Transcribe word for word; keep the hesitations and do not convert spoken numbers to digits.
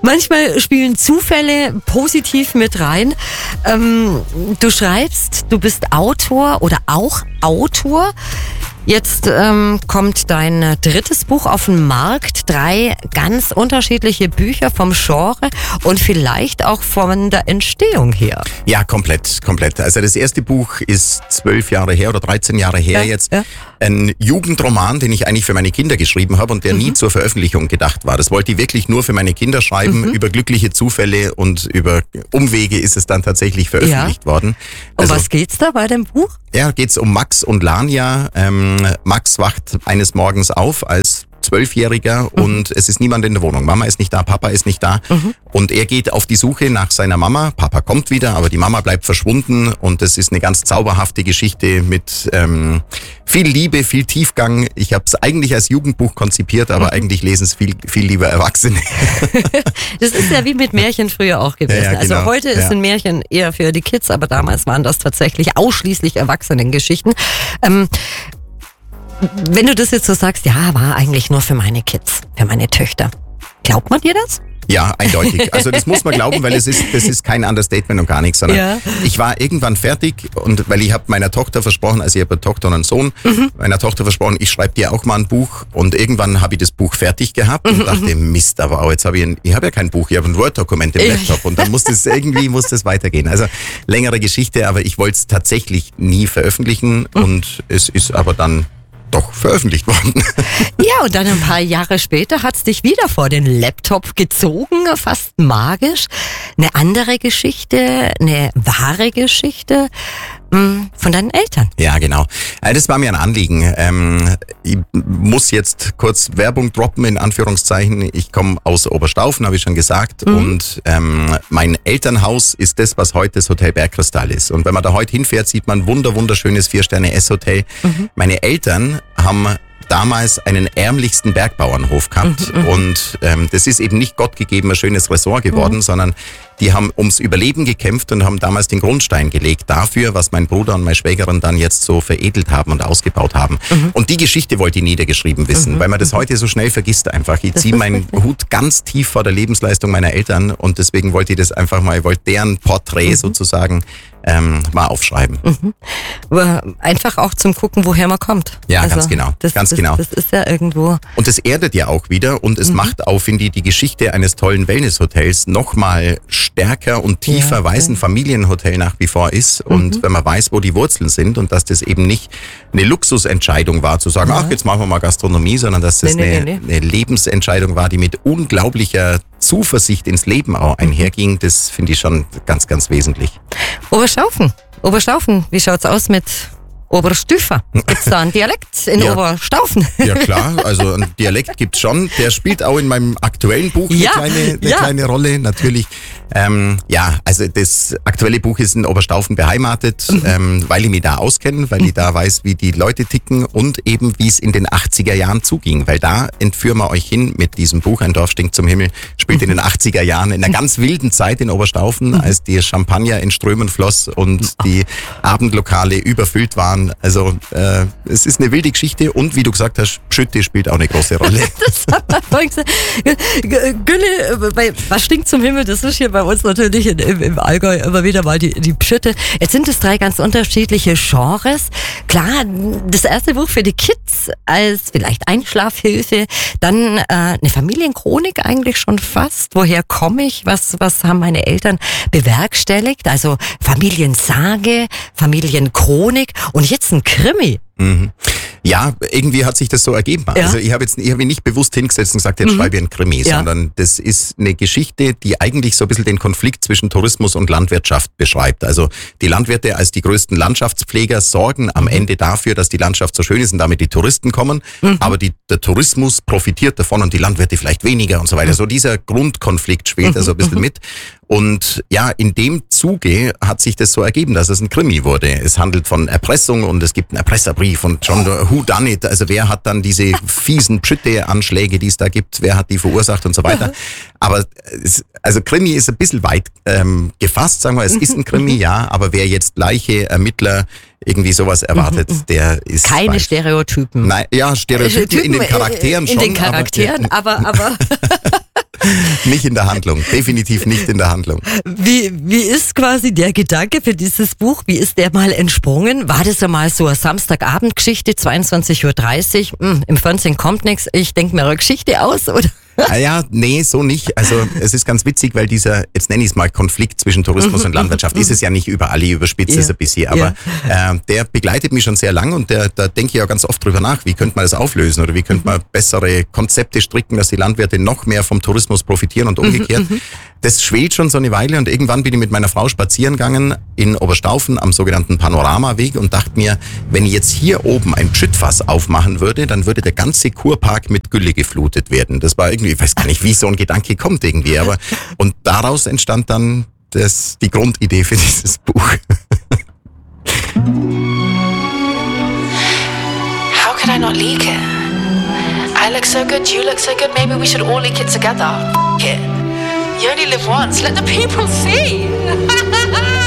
Manchmal spielen Zufälle positiv mit rein. Ähm, du schreibst, du bist Autor oder auch Autor. Jetzt ähm, kommt dein drittes Buch auf den Markt. Drei ganz unterschiedliche Bücher vom Genre und vielleicht auch von der Entstehung her. Ja, komplett, komplett. Also das erste Buch ist zwölf Jahre her oder dreizehn Jahre her ja, jetzt. Ja. Ein Jugendroman, den ich eigentlich für meine Kinder geschrieben habe und der mhm. nie zur Veröffentlichung gedacht war. Das wollte ich wirklich nur für meine Kinder schreiben. Mhm. Über glückliche Zufälle und über Umwege ist es dann tatsächlich veröffentlicht ja. worden. Also, um was geht's da bei dem Buch? Ja, geht's um Max und Lania. Ähm, Max wacht eines Morgens auf als Zwölfjähriger mhm. und es ist niemand in der Wohnung. Mama ist nicht da, Papa ist nicht da. Mhm. Und er geht auf die Suche nach seiner Mama. Papa kommt wieder, aber die Mama bleibt verschwunden. Und es ist eine ganz zauberhafte Geschichte mit ähm, viel Liebe, viel Tiefgang. Ich habe es eigentlich als Jugendbuch konzipiert, aber mhm. eigentlich lesen es viel, viel lieber Erwachsene. Das ist ja wie mit Märchen früher auch gewesen. Ja, ja, genau. Also heute ist ja. ein Märchen eher für die Kids, aber damals waren das tatsächlich ausschließlich Erwachsenengeschichten. Ähm, Wenn du das jetzt so sagst, ja, war eigentlich nur für meine Kids, für meine Töchter. Glaubt man dir das? Ja, eindeutig. Also das muss man glauben, weil es ist, das ist kein Understatement und gar nichts, sondern ja. ich war irgendwann fertig und weil ich habe meiner Tochter versprochen, also ich habe eine Tochter und einen Sohn, mhm. meiner Tochter versprochen, ich schreibe dir auch mal ein Buch und irgendwann habe ich das Buch fertig gehabt und mhm. dachte, Mist, aber auch jetzt habe ich, ein, ich habe ja kein Buch, ich habe ein Word-Dokument im Laptop und dann muss das irgendwie muss das weitergehen. Also längere Geschichte, aber ich wollte es tatsächlich nie veröffentlichen mhm. und es ist aber dann doch veröffentlicht worden. Ja, und dann ein paar Jahre später hat's dich wieder vor den Laptop gezogen, fast magisch. Eine andere Geschichte, eine wahre Geschichte mh, von deinen Eltern. Ja, genau. Das war mir ein Anliegen. Ähm, ich muss jetzt kurz Werbung droppen, in Anführungszeichen. Ich komme aus Oberstaufen, habe ich schon gesagt. Mhm. Und ähm, mein Elternhaus ist das, was heute das Hotel Bergkristall ist. Und wenn man da heute hinfährt, sieht man ein wunder, wunderschönes Vier-Sterne-S-Hotel. Mhm. Meine Eltern haben damals einen ärmlichsten Bergbauernhof gehabt mhm, und ähm, das ist eben nicht Gott gegeben ein schönes Ressort geworden, mhm. sondern die haben ums Überleben gekämpft und haben damals den Grundstein gelegt dafür, was mein Bruder und meine Schwägerin dann jetzt so veredelt haben und ausgebaut haben. Mhm. Und die Geschichte wollte ich niedergeschrieben wissen, mhm. weil man das heute so schnell vergisst einfach. Ich ziehe meinen Hut ganz tief vor der Lebensleistung meiner Eltern und deswegen wollte ich das einfach mal, ich wollte deren Porträt mhm. sozusagen ähm, mal aufschreiben. Mhm. Aber einfach auch zum Gucken, woher man kommt. Ja, also, ganz genau. Das, ganz das, genau. Das ist ja irgendwo. Und das erdet ja auch wieder und es mhm. macht auch, finde ich, die Geschichte eines tollen Wellnesshotels nochmal stärker und tiefer, ja, weil es ein Familienhotel nach wie vor ist. Mhm. Und wenn man weiß, wo die Wurzeln sind und dass das eben nicht eine Luxusentscheidung war, zu sagen, ja. ach, jetzt machen wir mal Gastronomie, sondern dass das nee, eine, nee, nee. eine Lebensentscheidung war, die mit unglaublicher Zuversicht ins Leben auch einherging, das finde ich schon ganz, ganz wesentlich. Oberstaufen. Oberstaufen, wie schaut's aus mit Oberstüfer? Gibt's da einen Dialekt in ja. Oberstaufen? Ja klar, also einen Dialekt gibt's schon. Der spielt auch in meinem aktuellen Buch ja. eine, kleine, eine ja. kleine Rolle, natürlich. Ähm, ja, also das aktuelle Buch ist in Oberstaufen beheimatet, mhm. ähm, weil ich mich da auskenne, weil ich da weiß, wie die Leute ticken und eben wie es in den achtziger Jahren zuging. Weil da entführen wir euch hin mit diesem Buch, Ein Dorf stinkt zum Himmel, spielt mhm. in den achtziger Jahren, in einer ganz wilden Zeit in Oberstaufen, mhm. als die Champagner in Strömen floss und die Abendlokale überfüllt waren. Also äh, es ist eine wilde Geschichte und wie du gesagt hast, Pschütte spielt auch eine große Rolle. Das hat man vorhin gesagt. Gülle, bei Was stinkt zum Himmel, das ist hier bei uns natürlich in, im, im Allgäu immer wieder mal die, die Pschütte. Jetzt sind es drei ganz unterschiedliche Genres. Klar, das erste Buch für die Kids als vielleicht Einschlafhilfe, dann äh, eine Familienchronik eigentlich schon fast. Woher komme ich? Was, was haben meine Eltern bewerkstelligt? Also Familiensage, Familienchronik und jetzt ein Krimi. Mhm. Ja, irgendwie hat sich das so ergeben. Ja. Also ich habe jetzt ich habe mich nicht bewusst hingesetzt und gesagt, jetzt mhm. schreibe ich einen Krimi, ja. sondern das ist eine Geschichte, die eigentlich so ein bisschen den Konflikt zwischen Tourismus und Landwirtschaft beschreibt. Also die Landwirte als die größten Landschaftspfleger sorgen am Ende dafür, dass die Landschaft so schön ist und damit die Touristen kommen, mhm. aber die, der Tourismus profitiert davon und die Landwirte vielleicht weniger und so weiter. Mhm. So dieser Grundkonflikt schwelt mhm. da so ein bisschen mhm. mit. Und ja, in dem Zuge hat sich das so ergeben, dass es ein Krimi wurde. Es handelt von Erpressung und es gibt einen Erpresserbrief und schon Who Done It, also wer hat dann diese fiesen Pschütte-Anschläge, die es da gibt, wer hat die verursacht und so weiter. Aber es, also Krimi ist ein bisschen weit ähm, gefasst, sagen wir, es ist ein Krimi, ja, aber wer jetzt Leiche, Ermittler, irgendwie sowas erwartet, mhm. der ist keine falsch. Stereotypen. Nein, ja, Stereotypen in den Charakteren in schon. In den Charakteren, aber, aber, aber Nicht in der Handlung, definitiv nicht in der Handlung. Wie, wie ist quasi der Gedanke für dieses Buch, wie ist der mal entsprungen? War das ja mal so eine Samstagabendgeschichte, zweiundzwanzig Uhr dreißig, hm, im Fernsehen kommt nichts, ich denke mir eine Geschichte aus, oder? Ah ja, nee, so nicht. Also es ist ganz witzig, weil dieser, jetzt nenne ich es mal, Konflikt zwischen Tourismus und Landwirtschaft, ist es ja nicht überall, ich überspitze es ja. ein bisschen, aber ja. äh, der begleitet mich schon sehr lang und der, da denke ich ja ganz oft drüber nach, wie könnte man das auflösen oder wie könnte man bessere Konzepte stricken, dass die Landwirte noch mehr vom Tourismus profitieren und umgekehrt. Das schwelt schon so eine Weile und irgendwann bin ich mit meiner Frau spazieren gegangen in Oberstaufen am sogenannten Panoramaweg und dachte mir, wenn ich jetzt hier oben ein Schüttfass aufmachen würde, dann würde der ganze Kurpark mit Gülle geflutet werden. Das war irgendwie, ich weiß gar nicht, wie so ein Gedanke kommt irgendwie, aber und daraus entstand dann das, die Grundidee für dieses Buch. How could I not leak it? I look so good, you look so good, maybe we should all leak it together. F it. You only live once, let the people see.